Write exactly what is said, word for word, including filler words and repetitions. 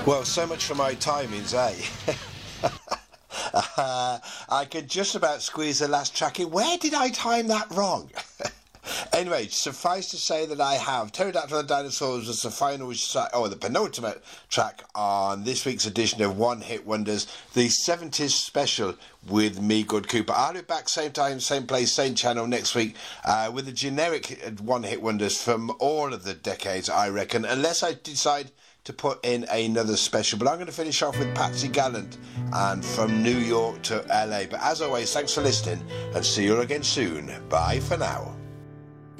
Well, so much for my timings, eh? uh, I could just about squeeze the last track in. Where did I time that wrong? Anyway, suffice to say that I have Pterodactyl and the Dinosaurs was the final, or the penultimate track on this week's edition of One Hit Wonders, the seventies special with me, Good Cooper. I'll be back same time, same place, same channel next week uh, with the generic One Hit Wonders from all of the decades, I reckon, unless I decide to put in another special. But I'm going to finish off with Patsy Gallant and From New York to L A. But as always, thanks for listening and see you again soon. Bye for now.